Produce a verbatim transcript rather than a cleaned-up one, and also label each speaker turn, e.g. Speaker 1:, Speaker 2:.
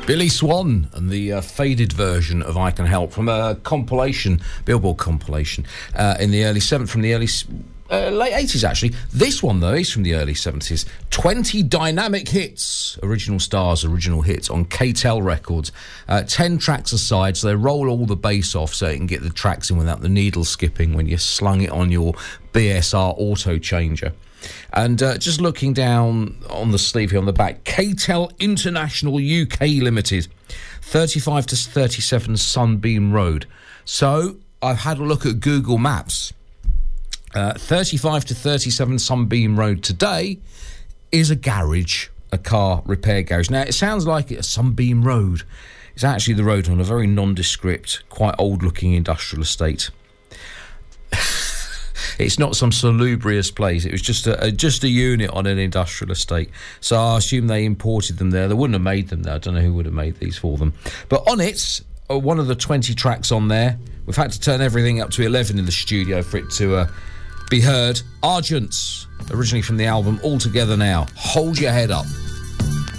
Speaker 1: Billy Swan and the uh, faded version of I Can Help from a compilation, Billboard compilation, uh, in the early seventies, from the early, uh, late eighties actually. This one though is from the early seventies. twenty dynamic hits, original stars, original hits on K T E L Records. Uh, ten tracks aside, so they roll all the bass off so you can get the tracks in without the needle skipping when you slung it on your B S R auto changer. And uh, just looking down on the sleeve here on the back, K T E L International U K Limited, thirty-five to thirty-seven Sunbeam Road. So I've had a look at Google Maps. Uh, thirty-five to thirty-seven Sunbeam Road today is a garage, a car repair garage. Now, it sounds like a Sunbeam Road. It's actually the road on a very nondescript, quite old-looking industrial estate. It's not some salubrious place. It was just a, a just a unit on an industrial estate. So I assume they imported them there. They wouldn't have made them there. I don't know who would have made these for them. But on it, uh, one of the twenty tracks on there, we've had to turn everything up to eleven in the studio for it to uh, be heard. Argents, originally from the album All Together Now. Hold Your Head Up.